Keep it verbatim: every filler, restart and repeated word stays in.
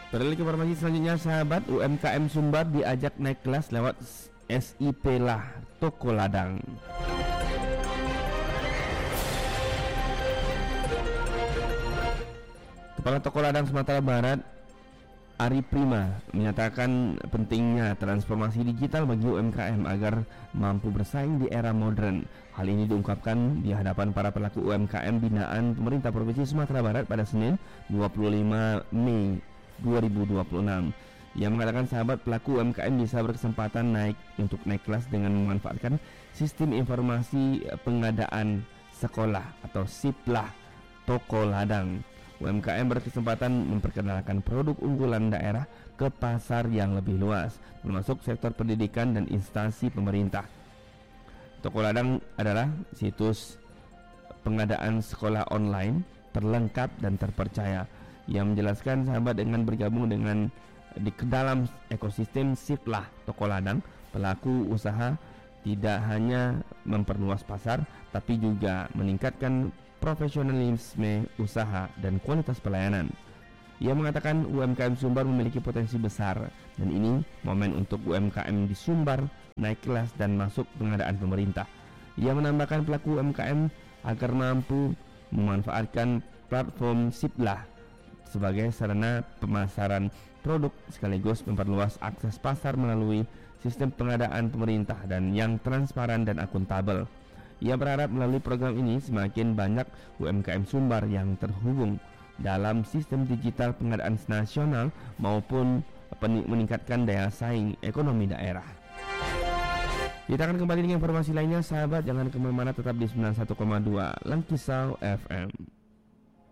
Beralih ke informasi selanjutnya, sahabat. U M K M Sumbar diajak naik kelas lewat S I P lah Toko Ladang. Kepala Toko Ladang Sumatera Barat Ari Prima menyatakan pentingnya transformasi digital bagi U M K M agar mampu bersaing di era modern. Hal ini diungkapkan di hadapan para pelaku U M K M binaan pemerintah Provinsi Sumatera Barat pada Senin dua puluh lima Mei dua ribu dua puluh enam. Ia mengatakan sahabat pelaku U M K M bisa berkesempatan naik untuk naik kelas dengan memanfaatkan sistem informasi pengadaan sekolah atau SIPLAH Toko Ladang. U M K M berkesempatan memperkenalkan produk unggulan daerah ke pasar yang lebih luas, termasuk sektor pendidikan dan instansi pemerintah. Toko Ladang adalah situs pengadaan sekolah online terlengkap dan terpercaya. Ia menjelaskan sahabat dengan bergabung dengan di dalam ekosistem SIPLAH Toko Ladang, pelaku usaha tidak hanya memperluas pasar, tapi juga meningkatkan profesionalisme usaha dan kualitas pelayanan. Ia mengatakan U M K M Sumbar memiliki potensi besar dan ini momen untuk U M K M di Sumbar naik kelas dan masuk pengadaan pemerintah. Ia menambahkan pelaku U M K M agar mampu memanfaatkan platform SIPLAH sebagai sarana pemasaran produk sekaligus memperluas akses pasar melalui sistem pengadaan pemerintah dan yang transparan dan akuntabel. Ia berharap melalui program ini semakin banyak U M K M Sumbar yang terhubung dalam sistem digital pengadaan nasional maupun meningkatkan daya saing ekonomi daerah. Kita akan kembali dengan informasi lainnya, sahabat. Jangan kemana-mana, tetap di sembilan puluh satu koma dua Langkisau F M.